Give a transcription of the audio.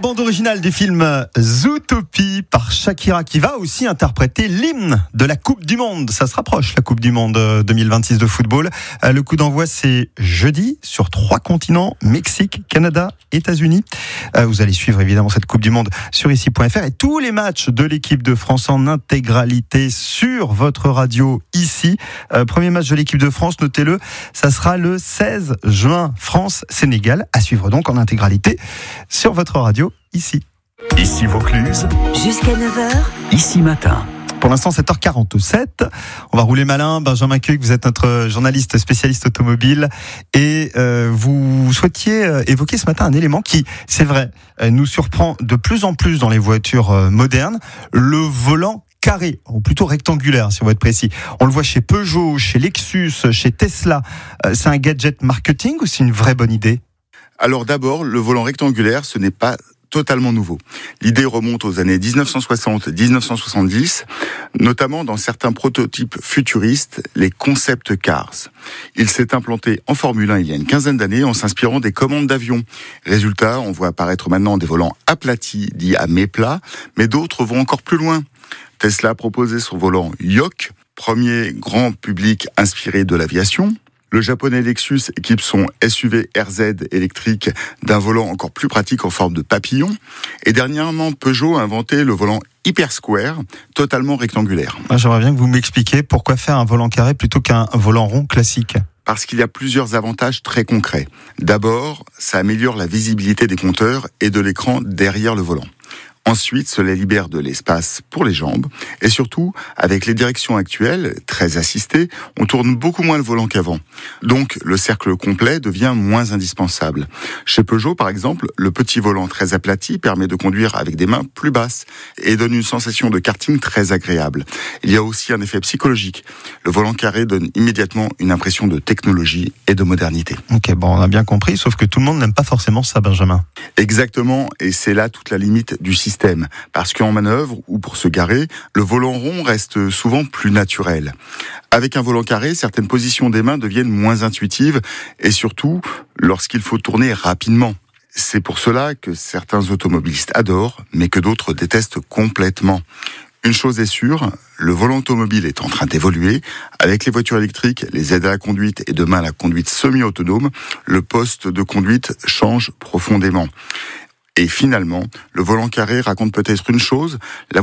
bande originale du film Zootopie par Shakira qui va aussi interpréter l'hymne de la Coupe du Monde. Ça se rapproche, la Coupe du Monde 2026 de football. Le coup d'envoi, c'est jeudi sur 3 continents, Mexique, Canada, États-Unis. Vous allez suivre évidemment cette Coupe du Monde sur ici.fr et tous les matchs de l'équipe de France en intégralité sur votre radio ici. Premier match de l'équipe de France, notez-le, ça sera le 16 juin, France-Sénégal, à suivre donc en intégralité sur votre radio ici. Ici Vaucluse. Jusqu'à 9h. Ici Matin. Pour l'instant, 7h47. On va rouler malin. Benjamin Cueil, vous êtes notre journaliste spécialiste automobile et vous souhaitiez évoquer ce matin un élément qui, c'est vrai, nous surprend de plus en plus dans les voitures modernes, le volant carré, ou plutôt rectangulaire si on veut être précis. On le voit chez Peugeot, chez Lexus, chez Tesla. C'est un gadget marketing ou c'est une vraie bonne idée ? Alors d'abord, le volant rectangulaire, ce n'est pas totalement nouveau. L'idée remonte aux années 1960-1970, notamment dans certains prototypes futuristes, les concept cars. Il s'est implanté en Formule 1 il y a une quinzaine d'années en s'inspirant des commandes d'avions. Résultat, on voit apparaître maintenant des volants aplatis, dits à méplat, mais d'autres vont encore plus loin. Tesla a proposé son volant Yoke, premier grand public inspiré de l'aviation. Le japonais Lexus équipe son SUV RZ électrique d'un volant encore plus pratique en forme de papillon. Et dernièrement, Peugeot a inventé le volant Hyper Square, totalement rectangulaire. J'aimerais bien que vous m'expliquiez pourquoi faire un volant carré plutôt qu'un volant rond classique. Parce qu'il y a plusieurs avantages très concrets. D'abord, ça améliore la visibilité des compteurs et de l'écran derrière le volant. Ensuite, cela libère de l'espace pour les jambes. Et surtout, avec les directions actuelles, très assistées, on tourne beaucoup moins le volant qu'avant. Donc, le cercle complet devient moins indispensable. Chez Peugeot, par exemple, le petit volant très aplati permet de conduire avec des mains plus basses et donne une sensation de karting très agréable. Il y a aussi un effet psychologique. Le volant carré donne immédiatement une impression de technologie et de modernité. Ok, bon, on a bien compris, sauf que tout le monde n'aime pas forcément ça, Benjamin. Exactement, et c'est là toute la limite du système. Parce qu'en manœuvre ou pour se garer, le volant rond reste souvent plus naturel. Avec un volant carré, certaines positions des mains deviennent moins intuitives et surtout lorsqu'il faut tourner rapidement. C'est pour cela que certains automobilistes adorent, mais que d'autres détestent complètement. Une chose est sûre, le volant automobile est en train d'évoluer. Avec les voitures électriques, les aides à la conduite et demain la conduite semi-autonome, le poste de conduite change profondément. Et finalement, le volant carré raconte peut-être une chose, la